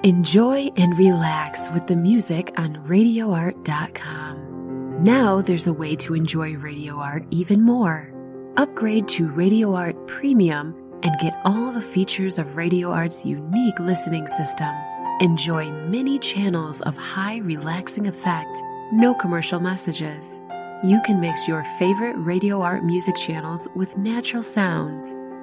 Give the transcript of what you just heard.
Enjoy and relax with the music on RadioArt.com. Now there's a way to enjoy Radio Art even more. Upgrade to Radio Art Premium and get all the features of Radio Art's unique listening system. Enjoy many channels of high relaxing effect, no commercial messages. You can mix your favorite Radio Art music channels with natural sounds